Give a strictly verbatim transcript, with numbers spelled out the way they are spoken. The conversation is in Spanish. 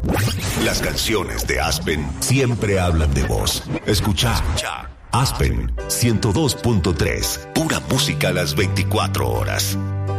Las canciones de Aspen siempre hablan de vos. Escuchá. Escuchá. Aspen ciento dos punto tres. Pura música a las veinticuatro horas.